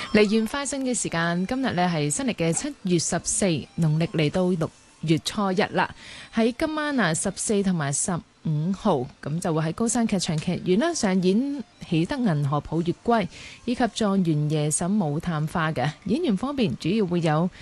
梨園花生嘅時間，今日呢係新歷嘅7月14，農曆嚟到6月初一啦。喺今晚14同埋15號，咁就會喺高山劇場劇院啦上演《喜得銀河抱月歸》以及《狀元夜審舞探花》嘅演員方面，主要會有